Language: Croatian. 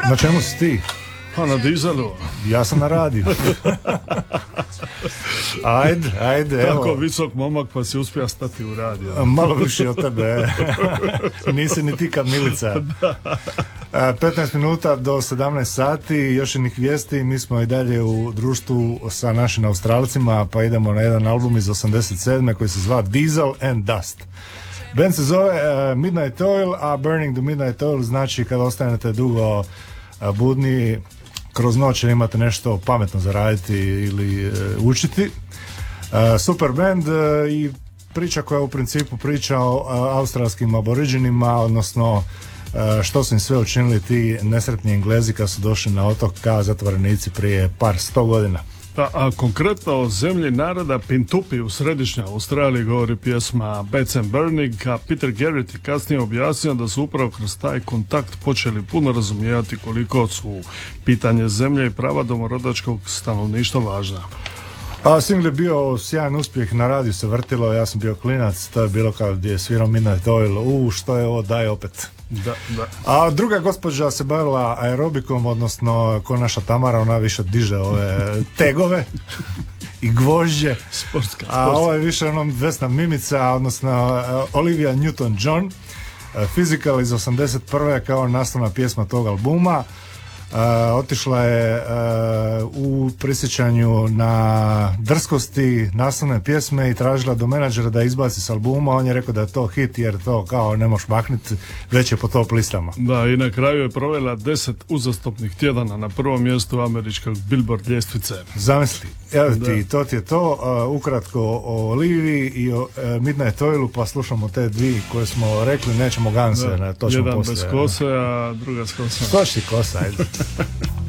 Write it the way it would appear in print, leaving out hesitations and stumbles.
Na čemu si ti? Pa na dizelu. Ja sam na radiju. Ajde, evo. Tako visok momak pa si uspio stati u radiju. Malo više od tebe. Nisi ni ti Kamilica. 15 minuta do 17 sati, još jednih vijesti. Mi smo i dalje u društvu sa našim Australcima, pa idemo na jedan album iz 87. koji se zva Diesel and Dust. Band se zove Midnight Oil, a Burning the Midnight Oil znači kada ostanete dugo budni kroz noć imate nešto pametno za raditi ili učiti. Super band i priča koja u principu priča o australskim aboriđinima, odnosno što su im sve učinili ti nesretni Englezi kad su došli na otok kao zatvorenici prije par 100 godina. A konkretno o zemlji naroda Pintupi u središnjoj Australiji govori pjesma Bats and Burning, a Peter Garrett je kasnije objasnio da su upravo kroz taj kontakt počeli puno razumijevati koliko su pitanje zemlje i prava domorodačkog stanovništva važna. A single je bio sjajan uspjeh, na radiju se vrtilo, ja sam bio klinac, to je bilo kao gdje je svirao Midnight Oil, što je ovo, daj opet. Da. A druga gospođa se bavila aerobikom, odnosno ko naša Tamara, ona više diže ove tegove i gvožđe. Sportska. A ovo je više Vesna Mimica, odnosno Olivia Newton-John, Physical iz 81. kao naslovna pjesma tog albuma. Otišla je u prisjećanju na drskosti naslovne pjesme i tražila do menadžera da izbaci s albuma. On je rekao da je to hit jer to kao ne možeš maknuti, već je po top listama. Da, i na kraju je provela 10 uzastopnih tjedana na prvom mjestu američkog Billboard ljestvice. Zamisli, evo ti, to ti je to. Ukratko o Oliviji i o Midnight Oilu, pa slušamo te dvije koje smo rekli, nećemo Ganse, to ćemo jedan poslije. Jedan bez kose, a druga s kosom. Što će ti kosa, ajde.